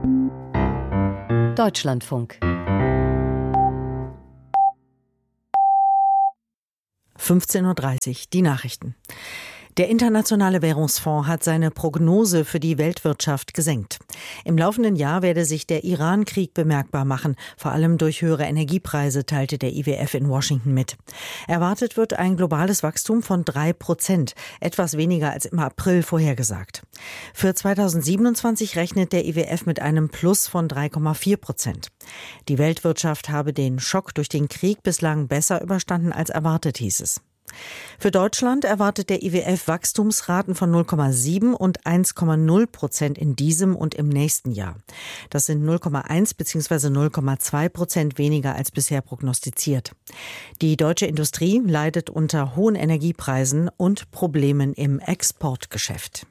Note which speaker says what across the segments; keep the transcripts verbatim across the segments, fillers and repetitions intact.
Speaker 1: Deutschlandfunk.
Speaker 2: fünfzehn Uhr dreißig, die Nachrichten. Der Internationale Währungsfonds hat seine Prognose für die Weltwirtschaft gesenkt. Im laufenden Jahr werde sich der Iran-Krieg bemerkbar machen, vor allem durch höhere Energiepreise, teilte der I W F in Washington mit. Erwartet wird ein globales Wachstum von drei Prozent, etwas weniger als im April vorhergesagt. Für zweitausendsiebenundzwanzig rechnet der I W F mit einem Plus von drei Komma vier Prozent. Die Weltwirtschaft habe den Schock durch den Krieg bislang besser überstanden als erwartet, hieß es. Für Deutschland erwartet der I W F Wachstumsraten von null Komma sieben und eins Komma null Prozent in diesem und im nächsten Jahr. Das sind null Komma eins bzw. null Komma zwei Prozent weniger als bisher prognostiziert. Die deutsche Industrie leidet unter hohen Energiepreisen und Problemen im Exportgeschäft.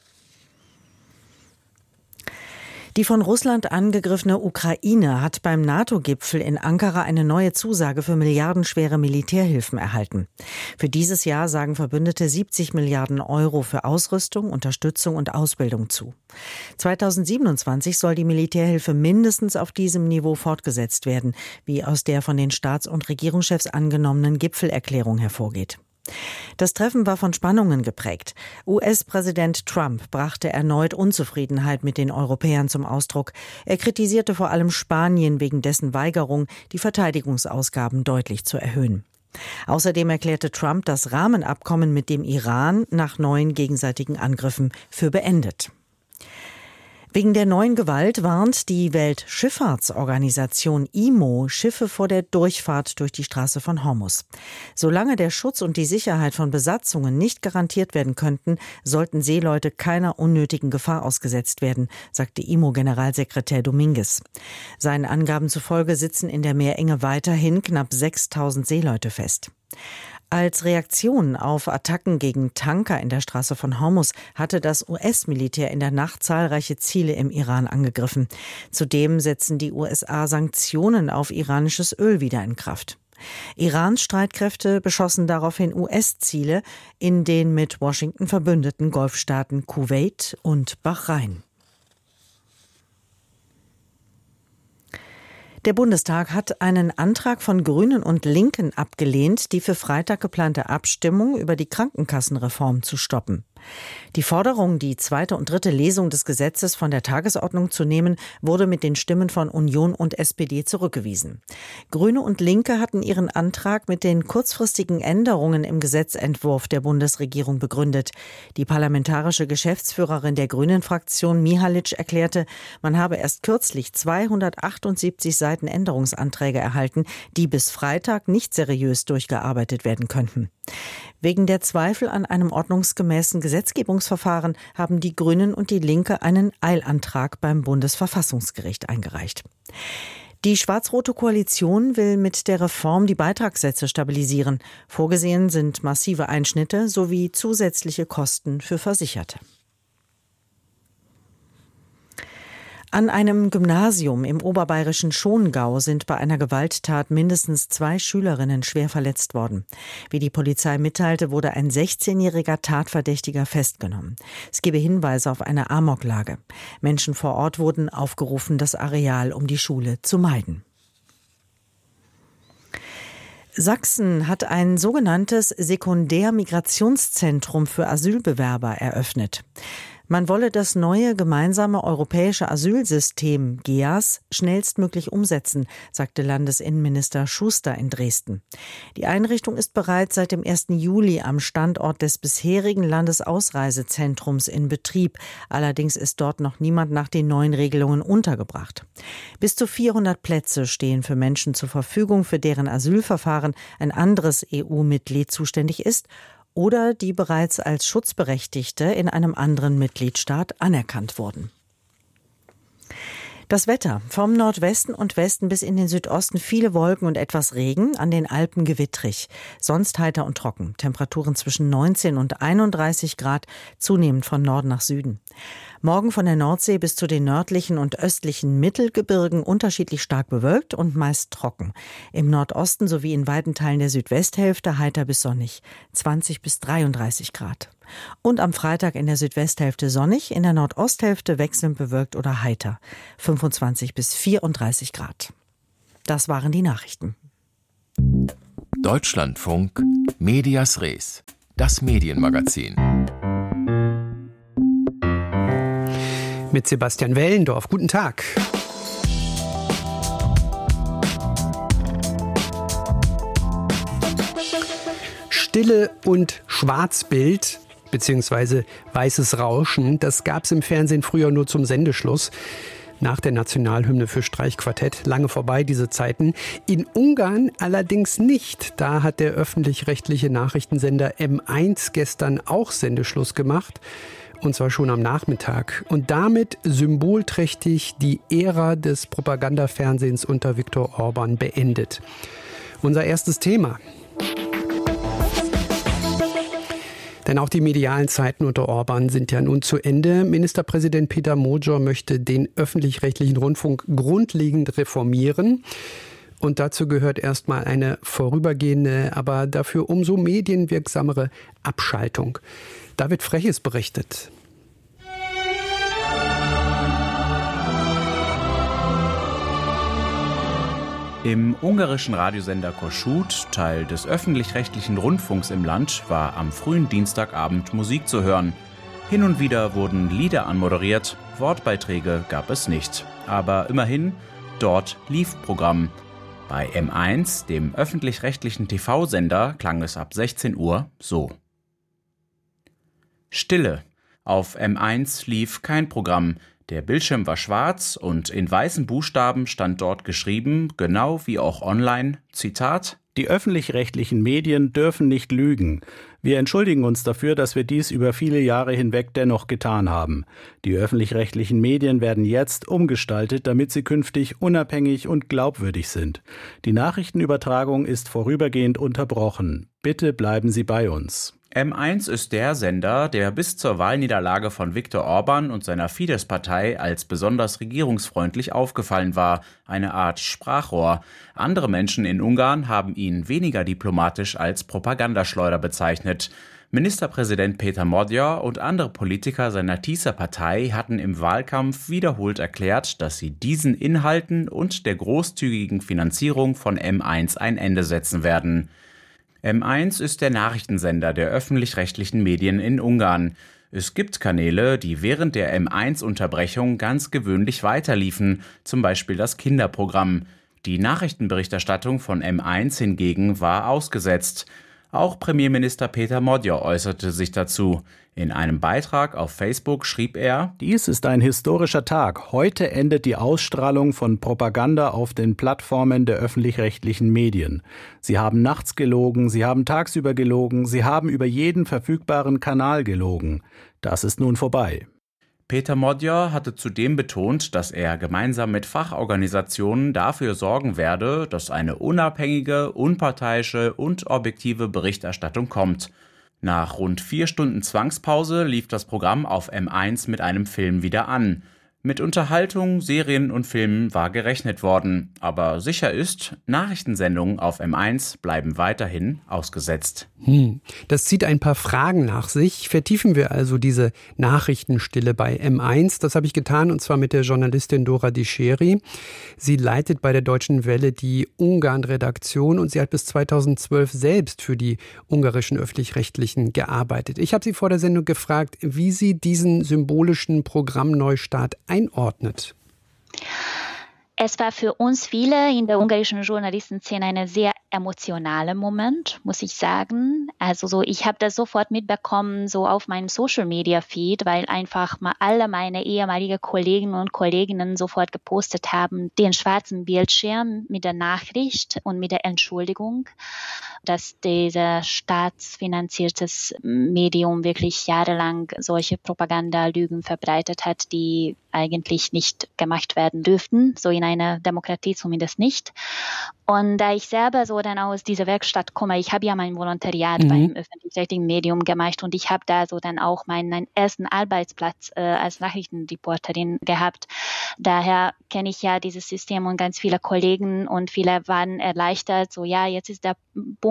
Speaker 2: Die von Russland angegriffene Ukraine hat beim NATO-Gipfel in Ankara eine neue Zusage für milliardenschwere Militärhilfen erhalten. Für dieses Jahr sagen Verbündete siebzig Milliarden Euro für Ausrüstung, Unterstützung und Ausbildung zu. zweitausendsiebenundzwanzig soll die Militärhilfe mindestens auf diesem Niveau fortgesetzt werden, wie aus der von den Staats- und Regierungschefs angenommenen Gipfelerklärung hervorgeht. Das Treffen war von Spannungen geprägt. U S-Präsident Trump brachte erneut Unzufriedenheit mit den Europäern zum Ausdruck. Er kritisierte vor allem Spanien wegen dessen Weigerung, die Verteidigungsausgaben deutlich zu erhöhen. Außerdem erklärte Trump das Rahmenabkommen mit dem Iran nach neuen gegenseitigen Angriffen für beendet. Wegen der neuen Gewalt warnt die Weltschifffahrtsorganisation I M O Schiffe vor der Durchfahrt durch die Straße von Hormuz. Solange der Schutz und die Sicherheit von Besatzungen nicht garantiert werden könnten, sollten Seeleute keiner unnötigen Gefahr ausgesetzt werden, sagte I M O-Generalsekretär Dominguez. Seinen Angaben zufolge sitzen in der Meerenge weiterhin knapp sechstausend Seeleute fest. Als Reaktion auf Attacken gegen Tanker in der Straße von Hormuz hatte das U S-Militär in der Nacht zahlreiche Ziele im Iran angegriffen. Zudem setzen die U S A Sanktionen auf iranisches Öl wieder in Kraft. Irans Streitkräfte beschossen daraufhin U S-Ziele in den mit Washington verbündeten Golfstaaten Kuwait und Bahrain. Der Bundestag hat einen Antrag von Grünen und Linken abgelehnt, die für Freitag geplante Abstimmung über die Krankenkassenreform zu stoppen. Die Forderung, die zweite und dritte Lesung des Gesetzes von der Tagesordnung zu nehmen, wurde mit den Stimmen von Union und S P D zurückgewiesen. Grüne und Linke hatten ihren Antrag mit den kurzfristigen Änderungen im Gesetzentwurf der Bundesregierung begründet. Die parlamentarische Geschäftsführerin der Grünen-Fraktion Mihalic erklärte, man habe erst kürzlich zweihundertachtundsiebzig Seiten Änderungsanträge erhalten, die bis Freitag nicht seriös durchgearbeitet werden könnten. Wegen der Zweifel an einem ordnungsgemäßen Gesetzgebungsverfahren haben die Grünen und die Linke einen Eilantrag beim Bundesverfassungsgericht eingereicht. Die schwarz-rote Koalition will mit der Reform die Beitragssätze stabilisieren. Vorgesehen sind massive Einschnitte sowie zusätzliche Kosten für Versicherte. An einem Gymnasium im oberbayerischen Schongau sind bei einer Gewalttat mindestens zwei Schülerinnen schwer verletzt worden. Wie die Polizei mitteilte, wurde ein sechzehnjähriger Tatverdächtiger festgenommen. Es gebe Hinweise auf eine Amoklage. Menschen vor Ort wurden aufgerufen, das Areal um die Schule zu meiden. Sachsen hat ein sogenanntes Sekundärmigrationszentrum für Asylbewerber eröffnet. Man wolle das neue gemeinsame europäische Asylsystem G E A S schnellstmöglich umsetzen, sagte Landesinnenminister Schuster in Dresden. Die Einrichtung ist bereits seit dem ersten Juli am Standort des bisherigen Landesausreisezentrums in Betrieb. Allerdings ist dort noch niemand nach den neuen Regelungen untergebracht. Bis zu vierhundert Plätze stehen für Menschen zur Verfügung, für deren Asylverfahren ein anderes E U-Mitglied zuständig ist oder die bereits als Schutzberechtigte in einem anderen Mitgliedstaat anerkannt wurden. Das Wetter. Vom Nordwesten und Westen bis in den Südosten viele Wolken und etwas Regen, an den Alpen gewittrig. Sonst heiter und trocken. Temperaturen zwischen neunzehn und einunddreißig Grad, zunehmend von Norden nach Süden. Morgen von der Nordsee bis zu den nördlichen und östlichen Mittelgebirgen unterschiedlich stark bewölkt und meist trocken. Im Nordosten sowie in weiten Teilen der Südwesthälfte heiter bis sonnig. zwanzig bis dreiunddreißig Grad. Und am Freitag in der Südwesthälfte sonnig, in der Nordosthälfte wechselnd bewölkt oder heiter. fünfundzwanzig bis vierunddreißig Grad. Das waren die Nachrichten.
Speaker 1: Deutschlandfunk Medias Res, das Medienmagazin.
Speaker 3: Mit Sebastian Wellendorf. Guten Tag. Stille und Schwarzbild bzw. weißes Rauschen, das gab es im Fernsehen früher nur zum Sendeschluss. Nach der Nationalhymne für Streichquartett. Lange vorbei, diese Zeiten. In Ungarn allerdings nicht. Da hat der öffentlich-rechtliche Nachrichtensender M eins gestern auch Sendeschluss gemacht. Und zwar schon am Nachmittag. Und damit symbolträchtig die Ära des Propagandafernsehens unter Viktor Orban beendet. Unser erstes Thema. Denn auch die medialen Zeiten unter Orban sind ja nun zu Ende. Ministerpräsident Péter Magyar möchte den öffentlich-rechtlichen Rundfunk grundlegend reformieren. Und dazu gehört erstmal eine vorübergehende, aber dafür umso medienwirksamere Abschaltung. David Freches berichtet.
Speaker 4: Im ungarischen Radiosender Kossuth, Teil des öffentlich-rechtlichen Rundfunks im Land, war am frühen Dienstagabend Musik zu hören. Hin und wieder wurden Lieder anmoderiert, Wortbeiträge gab es nicht. Aber immerhin, dort lief Programm. Bei M eins, dem öffentlich-rechtlichen T V-Sender, klang es ab sechzehn Uhr so. Stille. Auf M eins lief kein Programm. Der Bildschirm war schwarz und in weißen Buchstaben stand dort geschrieben, genau wie auch online, Zitat:
Speaker 5: Die öffentlich-rechtlichen Medien dürfen nicht lügen. Wir entschuldigen uns dafür, dass wir dies über viele Jahre hinweg dennoch getan haben. Die öffentlich-rechtlichen Medien werden jetzt umgestaltet, damit sie künftig unabhängig und glaubwürdig sind. Die Nachrichtenübertragung ist vorübergehend unterbrochen. Bitte bleiben Sie bei uns.
Speaker 4: M eins ist der Sender, der bis zur Wahlniederlage von Viktor Orban und seiner Fidesz-Partei als besonders regierungsfreundlich aufgefallen war, eine Art Sprachrohr. Andere Menschen in Ungarn haben ihn weniger diplomatisch als Propagandaschleuder bezeichnet. Ministerpräsident Péter Magyar und andere Politiker seiner Tisza-Partei hatten im Wahlkampf wiederholt erklärt, dass sie diesen Inhalten und der großzügigen Finanzierung von M eins ein Ende setzen werden. M eins ist der Nachrichtensender der öffentlich-rechtlichen Medien in Ungarn. Es gibt Kanäle, die während der M eins Unterbrechung ganz gewöhnlich weiterliefen, zum Beispiel das Kinderprogramm. Die Nachrichtenberichterstattung von M eins hingegen war ausgesetzt. Auch Premierminister Péter Magyar äußerte sich dazu. In einem Beitrag auf Facebook schrieb er:
Speaker 5: Dies ist ein historischer Tag. Heute endet die Ausstrahlung von Propaganda auf den Plattformen der öffentlich-rechtlichen Medien. Sie haben nachts gelogen, sie haben tagsüber gelogen, sie haben über jeden verfügbaren Kanal gelogen. Das ist nun vorbei.
Speaker 4: Péter Magyar hatte zudem betont, dass er gemeinsam mit Fachorganisationen dafür sorgen werde, dass eine unabhängige, unparteiische und objektive Berichterstattung kommt. Nach rund vier Stunden Zwangspause lief das Programm auf M eins mit einem Film wieder an. Mit Unterhaltung, Serien und Filmen war gerechnet worden. Aber sicher ist, Nachrichtensendungen auf M eins bleiben weiterhin ausgesetzt.
Speaker 3: Hm. Das zieht ein paar Fragen nach sich. Vertiefen wir also diese Nachrichtenstille bei M eins. Das habe ich getan, und zwar mit der Journalistin Dora Discheri. Sie leitet bei der Deutschen Welle die Ungarn-Redaktion und sie hat bis zweitausendzwölf selbst für die ungarischen Öffentlich-Rechtlichen gearbeitet. Ich habe sie vor der Sendung gefragt, wie sie diesen symbolischen Programmneustart einordnet.
Speaker 6: Es war für uns viele in der ungarischen Journalistenszene ein sehr emotionaler Moment, muss ich sagen. Also so, ich habe das sofort mitbekommen, so auf meinem Social-Media-Feed, weil einfach mal alle meine ehemaligen Kollegen und Kolleginnen sofort gepostet haben, den schwarzen Bildschirm mit der Nachricht und mit der Entschuldigung, dass dieser staatsfinanziertes Medium wirklich jahrelang solche Propagandalügen verbreitet hat, die eigentlich nicht gemacht werden dürften, so in einer Demokratie zumindest nicht. Und da ich selber so dann aus dieser Werkstatt komme, ich habe ja mein Volontariat mhm. beim öffentlich-rechtlichen Medium gemacht und ich habe da so dann auch meinen ersten Arbeitsplatz äh, als Nachrichtenreporterin gehabt. Daher kenne ich ja dieses System und ganz viele Kollegen und viele waren erleichtert, so ja, jetzt ist der Punkt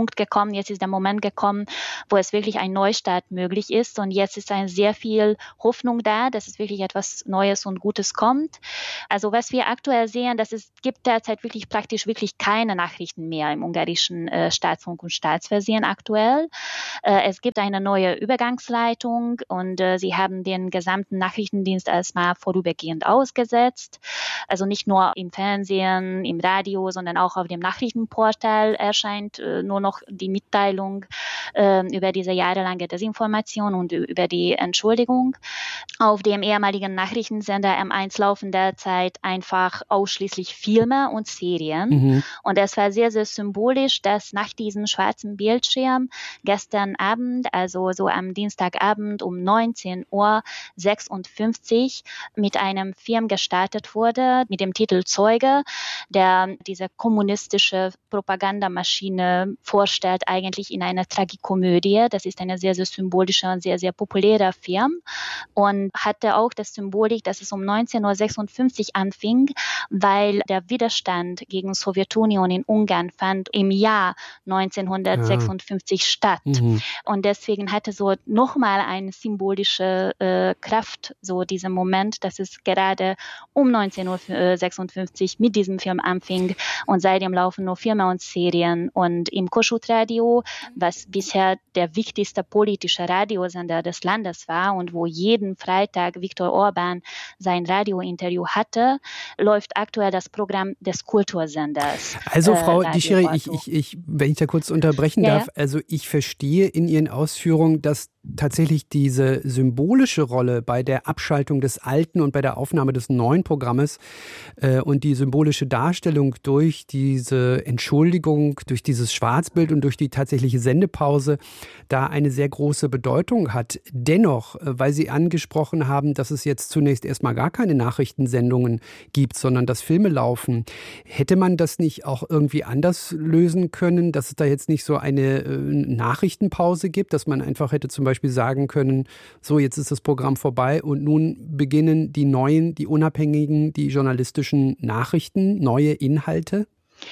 Speaker 6: Punkt gekommen, jetzt ist der Moment gekommen, wo es wirklich ein Neustart möglich ist. Und jetzt ist ein sehr viel Hoffnung da, dass es wirklich etwas Neues und Gutes kommt. Also was wir aktuell sehen, dass es gibt derzeit wirklich praktisch wirklich keine Nachrichten mehr im ungarischen äh, Staatsfunk und Staatsfernsehen aktuell. Äh, es gibt eine neue Übergangsleitung und äh, sie haben den gesamten Nachrichtendienst erstmal vorübergehend ausgesetzt. Also nicht nur im Fernsehen, im Radio, sondern auch auf dem Nachrichtenportal erscheint äh, nur noch die Mitteilung äh, über diese jahrelange Desinformation und über die Entschuldigung. Auf dem ehemaligen Nachrichtensender M eins laufen derzeit einfach ausschließlich Filme und Serien. Mhm. Und es war sehr, sehr symbolisch, dass nach diesem schwarzen Bildschirm gestern Abend, also so am Dienstagabend um neunzehn Uhr sechsundfünfzig mit einem Film gestartet wurde, mit dem Titel Zeuge, der diese kommunistische Propagandamaschine vorstellt, eigentlich in einer Tragikomödie. Das ist eine sehr, sehr symbolische und sehr, sehr populärer Film und hatte auch das Symbolik, dass es um neunzehn Uhr sechsundfünfzig anfing, weil der Widerstand gegen Sowjetunion in Ungarn fand im Jahr neunzehnhundertsechsundfünfzig ja. statt. Mhm. Und deswegen hatte so nochmal eine symbolische äh, Kraft, so dieser Moment, dass es gerade um neunzehn Uhr sechsundfünfzig mit diesem Film anfing und seitdem laufen nur Filme und Serien. Und im Kossuth Radio, was bisher der wichtigste politische Radiosender des Landes war und wo jeden Freitag Viktor Orbán sein Radiointerview hatte, läuft aktuell das Programm des Kultursenders.
Speaker 3: Also Frau äh, Discheri, ich, ich, ich, wenn ich da kurz unterbrechen ja, darf, also ich verstehe in Ihren Ausführungen, dass tatsächlich diese symbolische Rolle bei der Abschaltung des alten und bei der Aufnahme des neuen Programmes äh, und die symbolische Darstellung durch diese Entschuldigung, durch dieses Schwarzbild und durch die tatsächliche Sendepause da eine sehr große Bedeutung hat. Dennoch, äh, weil Sie angesprochen haben, dass es jetzt zunächst erstmal gar keine Nachrichtensendungen gibt, sondern dass Filme laufen, hätte man das nicht auch irgendwie anders lösen können, dass es da jetzt nicht so eine äh, Nachrichtenpause gibt, dass man einfach hätte zum Beispiel Beispiel sagen können, so jetzt ist das Programm vorbei und nun beginnen die neuen, die unabhängigen, die journalistischen Nachrichten, neue Inhalte?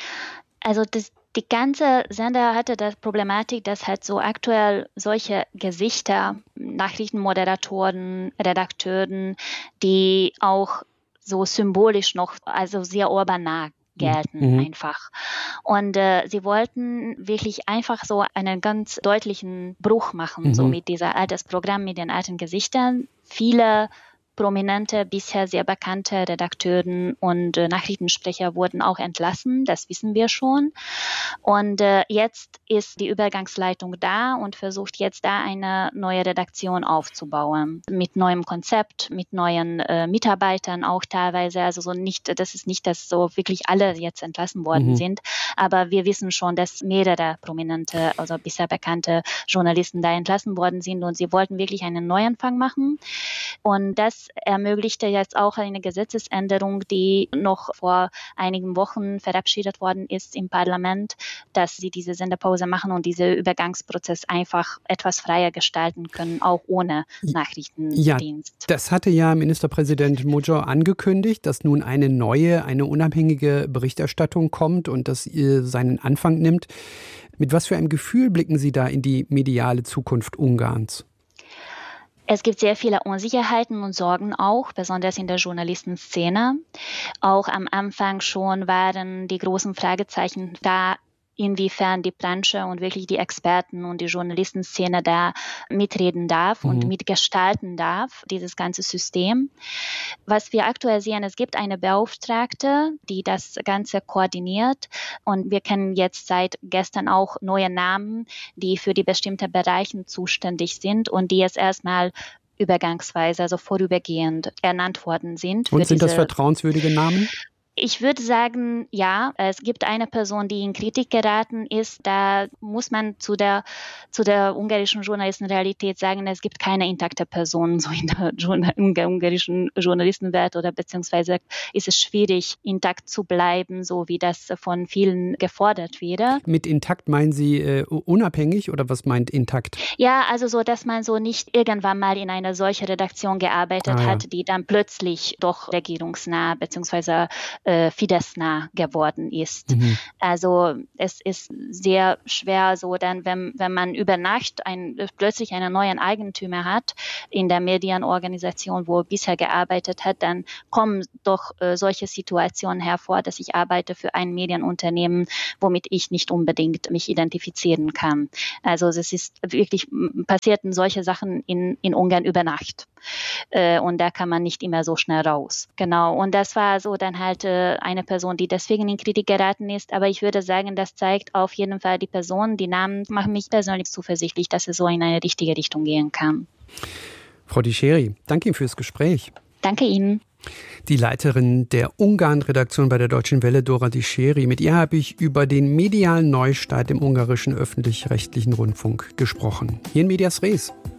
Speaker 6: Also das, die ganze Sender hatte das Problematik, dass halt so aktuell solche Gesichter, Nachrichtenmoderatoren, Redakteuren, die auch so symbolisch noch, also sehr urbannah gelten mhm. einfach. Und äh, sie wollten wirklich einfach so einen ganz deutlichen Bruch machen, mhm. so mit dieser altes Programm, mit den alten Gesichtern. Viele prominente, bisher sehr bekannte Redakteuren und äh, Nachrichtensprecher wurden auch entlassen, das wissen wir schon. Und äh, jetzt ist die Übergangsleitung da und versucht jetzt da eine neue Redaktion aufzubauen. Mit neuem Konzept, mit neuen äh, Mitarbeitern auch teilweise. Also so nicht, das ist nicht, dass so wirklich alle jetzt entlassen worden mhm. sind, aber wir wissen schon, dass mehrere prominente, also bisher bekannte Journalisten da entlassen worden sind und sie wollten wirklich einen Neuanfang machen. Und das ermöglichte jetzt auch eine Gesetzesänderung, die noch vor einigen Wochen verabschiedet worden ist im Parlament, dass sie diese Sendepause machen und diesen Übergangsprozess einfach etwas freier gestalten können, auch ohne Nachrichtendienst.
Speaker 3: Ja, das hatte ja Ministerpräsident Magyar angekündigt, dass nun eine neue, eine unabhängige Berichterstattung kommt und dass ihr seinen Anfang nimmt. Mit was für einem Gefühl blicken Sie da in die mediale Zukunft Ungarns?
Speaker 6: Es gibt sehr viele Unsicherheiten und Sorgen auch, besonders in der Journalistenszene. Auch am Anfang schon waren die großen Fragezeichen da, inwiefern die Branche und wirklich die Experten und die Journalistenszene da mitreden darf mhm. und mitgestalten darf, dieses ganze System. Was wir aktuell sehen, es gibt eine Beauftragte, die das Ganze koordiniert und wir kennen jetzt seit gestern auch neue Namen, die für die bestimmten Bereiche zuständig sind und die jetzt erstmal übergangsweise, also vorübergehend ernannt worden sind.
Speaker 3: Und sind das vertrauenswürdige Namen?
Speaker 6: Ich würde sagen, ja, es gibt eine Person, die in Kritik geraten ist. Da muss man zu der, zu der ungarischen Journalistenrealität sagen, es gibt keine intakte Person so in der Journal- ungarischen Journalistenwelt oder beziehungsweise ist es schwierig, intakt zu bleiben, so wie das von vielen gefordert wäre.
Speaker 3: Mit intakt meinen Sie äh, unabhängig oder was meint intakt?
Speaker 6: Ja, also so, dass man so nicht irgendwann mal in einer solchen Redaktion gearbeitet ah, ja. hat, die dann plötzlich doch regierungsnah beziehungsweise äh, Fidesz-nah geworden ist. Mhm. Also es ist sehr schwer, so dann, wenn, wenn man über Nacht ein, plötzlich einen neuen Eigentümer hat in der Medienorganisation, wo er bisher gearbeitet hat, dann kommen doch äh, solche Situationen hervor, dass ich arbeite für ein Medienunternehmen, womit ich nicht unbedingt mich identifizieren kann. Also es ist wirklich, passierten solche Sachen in, in Ungarn über Nacht. Äh, und da kann man nicht immer so schnell raus. Genau. Und das war so dann halt äh, eine Person, die deswegen in Kritik geraten ist. Aber ich würde sagen, das zeigt auf jeden Fall die Person, die Namen machen mich persönlich zuversichtlich, dass es so in eine richtige Richtung gehen kann.
Speaker 3: Frau Discheri, danke Ihnen fürs Gespräch.
Speaker 6: Danke Ihnen.
Speaker 3: Die Leiterin der Ungarn-Redaktion bei der Deutschen Welle, Dora Discheri. Mit ihr habe ich über den medialen Neustart im ungarischen öffentlich-rechtlichen Rundfunk gesprochen. Hier in Medias Res.